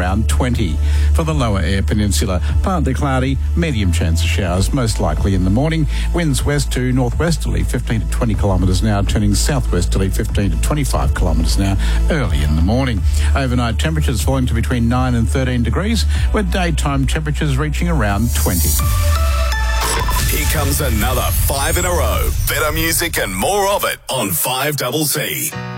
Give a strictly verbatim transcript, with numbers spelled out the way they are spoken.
around twenty. For the lower air peninsula, partly cloudy, medium chance of showers, most likely in the morning. Winds west to northwesterly, fifteen to twenty kilometres an hour, turning southwesterly, fifteen to twenty-five kilometres an hour, early in the morning. Overnight temperatures falling to between nine and thirteen degrees, with daytime temperatures reaching around twenty. Here comes another five in a row. Better music and more of it on five C C.